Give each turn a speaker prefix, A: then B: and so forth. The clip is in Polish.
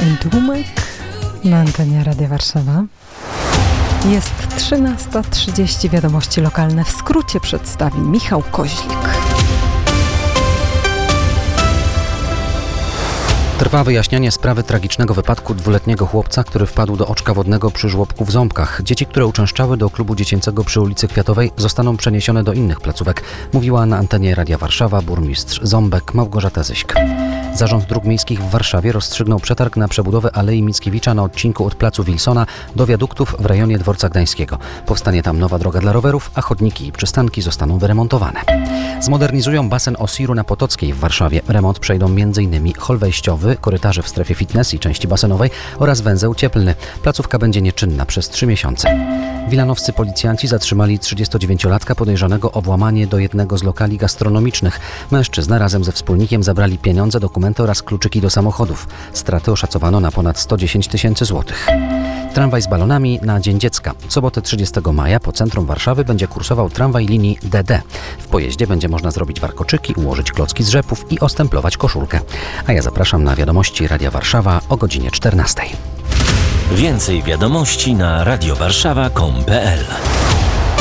A: Tłumek na antenie Radia Warszawa. Jest 13:30, wiadomości lokalne w skrócie przedstawi Michał Koźlik.
B: Trwa wyjaśnianie sprawy tragicznego wypadku 2-letniego chłopca, który wpadł do oczka wodnego przy żłobku w Ząbkach. Dzieci, które uczęszczały do klubu dziecięcego przy ulicy Kwiatowej, zostaną przeniesione do innych placówek, mówiła na antenie Radia Warszawa burmistrz Ząbek Małgorzata Zyśk. Zarząd Dróg Miejskich w Warszawie rozstrzygnął przetarg na przebudowę Alei Mickiewicza na odcinku od placu Wilsona do wiaduktów w rejonie Dworca Gdańskiego. Powstanie tam nowa droga dla rowerów, a chodniki i przystanki zostaną wyremontowane. Zmodernizują basen Osiru na Potockiej w Warszawie. Remont przejdą m.in. hol wejściowy, korytarze w strefie fitness i części basenowej oraz węzeł cieplny. Placówka będzie nieczynna przez 3 miesiące. Wilanowscy policjanci zatrzymali 39-latka podejrzanego o włamanie do jednego z lokali gastronomicznych. Mężczyzna razem ze wspólnikiem zabrali pieniądze, dokumenty oraz kluczyki do samochodów. Straty oszacowano na ponad 110 000 złotych. Tramwaj z balonami na Dzień Dziecka. W sobotę 30 maja po centrum Warszawy będzie kursował tramwaj linii DD. W pojeździe będzie można zrobić warkoczyki, ułożyć klocki z rzepów i ostemplować koszulkę. A ja zapraszam na wiadomości Radia Warszawa o godzinie 14.
C: Więcej wiadomości na radiowarszawa.com.pl